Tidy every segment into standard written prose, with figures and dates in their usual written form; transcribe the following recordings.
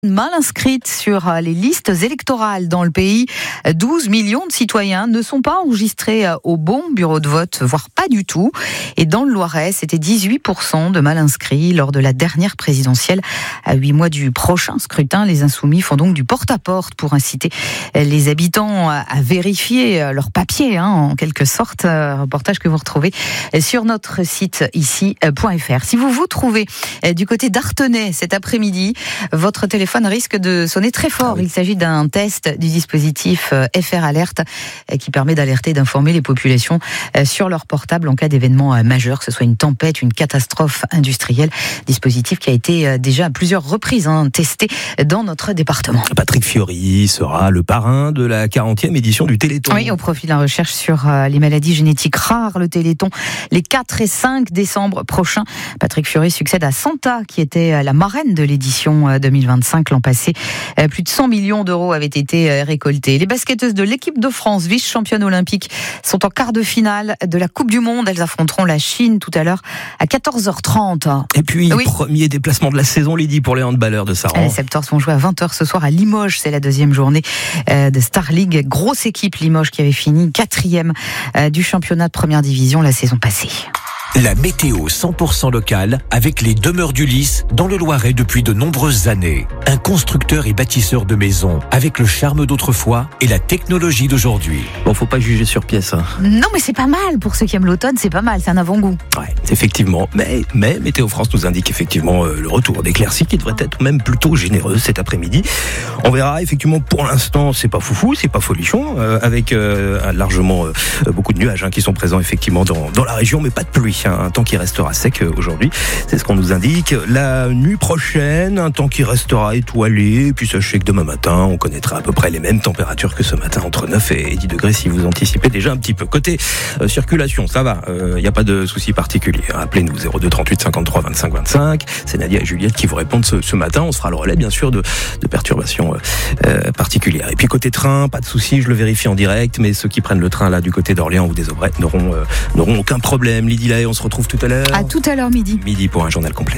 Mal inscrites sur les listes électorales dans le pays. 12 millions de citoyens ne sont pas enregistrés au bon bureau de vote, voire pas du tout. Et dans le Loiret, c'était 18% de mal inscrits lors de la dernière présidentielle. À 8 mois du prochain scrutin, les Insoumis font donc du porte-à-porte pour inciter les habitants à vérifier leurs papiers, en quelque sorte. Reportage que vous retrouvez sur notre site ici.fr. Si vous vous trouvez du côté d'Artenay cet après-midi, votre téléphone risque de sonner très fort. Il s'agit d'un test du dispositif FR Alert qui permet d'alerter et d'informer les populations sur leur portable en cas d'événement majeur, que ce soit une tempête, une catastrophe industrielle. Dispositif qui a été déjà à plusieurs reprises testé dans notre département. Patrick Fiori sera le parrain de la 40e édition du Téléthon. Oui, au profit de la recherche sur les maladies génétiques rares, le Téléthon, les 4 et 5 décembre prochains. Patrick Fiori succède à Santa, qui était la marraine de l'édition 2025 l'an passé. Plus de 100 millions d'euros avaient été récoltés. Les basketteuses de l'équipe de France, vice-championne olympique, sont en quart de finale de la Coupe du Monde. Elles affronteront la Chine tout à l'heure à 14h30. Et puis, premier déplacement de la saison, Lydie, pour les handballeurs de Saran. Les Septors vont jouer à 20h ce soir à Limoges. C'est la deuxième journée de Star League. Grosse équipe Limoges qui avait fini 4e du championnat de première division la saison passée. La météo 100% locale avec les Demeures du Lys dans le Loiret depuis de nombreuses années. Un constructeur et bâtisseur de maisons avec le charme d'autrefois et la technologie d'aujourd'hui. Bon, faut pas juger sur pièce. Non, mais c'est pas mal. Pour ceux qui aiment l'automne, c'est pas mal. C'est un avant-goût. Ouais, effectivement. Mais Météo France nous indique effectivement le retour d'éclaircies qui devrait être même plutôt généreux cet après-midi. On verra effectivement pour l'instant, c'est pas foufou, c'est pas folichon, avec largement beaucoup de nuages qui sont présents effectivement dans la région, mais pas de pluie. Un temps qui restera sec aujourd'hui, c'est ce qu'on nous indique. La nuit prochaine, un temps qui restera étoilé, et puis sachez que demain matin, on connaîtra à peu près les mêmes températures que ce matin, entre 9 et 10 degrés si vous anticipez déjà un petit peu. Côté circulation, ça va, il n'y a pas de soucis particuliers. Appelez-nous 02 38 53 25 25. C'est Nadia et Juliette qui vous répondent ce matin. On sera le relais bien sûr de perturbations particulières. Et puis côté train, pas de soucis, je le vérifie en direct, mais ceux qui prennent le train là du côté d'Orléans ou des Aubrais n'auront aucun problème. Lydie Lahaye, on se retrouve tout à l'heure. À tout à l'heure midi. Midi pour un journal complet.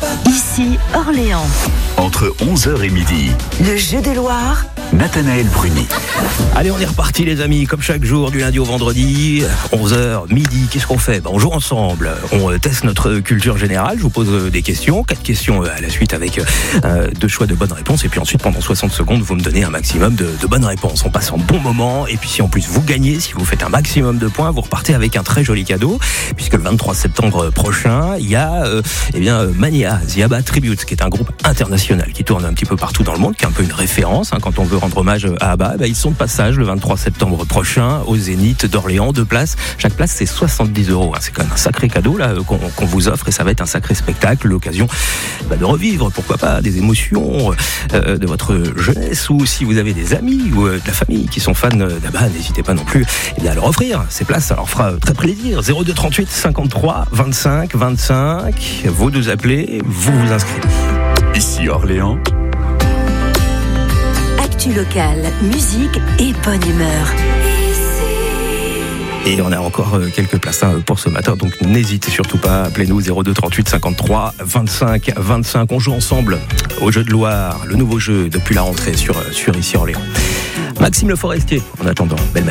Ici Orléans. Entre 11h et midi. Le jeu de Loire. Nathanaël Bruni. Allez, on est reparti les amis, comme chaque jour, du lundi au vendredi, 11h, midi, qu'est-ce qu'on fait ? On joue ensemble, on teste notre culture générale, je vous pose des questions, 4 questions à la suite avec 2 choix de bonnes réponses, et puis ensuite pendant 60 secondes, vous me donnez un maximum de bonnes réponses. On passe un bon moment, et puis si en plus vous gagnez, si vous faites un maximum de points, vous repartez avec un très joli cadeau, puisque le 23 septembre prochain, il y a Mania, The ABBA Tribute, qui est un groupe international qui tourne un petit peu partout dans le monde, qui est un peu une référence, quand on veut rendre hommage à ABBA. Ils sont de passage le 23 septembre prochain au Zénith d'Orléans, 2 places. Chaque place c'est 70 €. C'est quand même un sacré cadeau là qu'on vous offre, et ça va être un sacré spectacle, l'occasion de revivre, pourquoi pas, des émotions de votre jeunesse, ou si vous avez des amis ou de la famille qui sont fans d'ABBA, n'hésitez pas non plus à leur offrir ces places, ça leur fera très plaisir. 02 38 53 25 25, vous nous appelez, vous vous inscrivez. Ici Orléans. Actu locale, musique et bonne humeur. Et on a encore quelques places pour ce matin, donc n'hésitez surtout pas, appelez-nous 02 38 53 25 25. On joue ensemble au jeu de Loire, le nouveau jeu depuis la rentrée sur ici Orléans. Maxime Le Forestier, en attendant, belle matinée.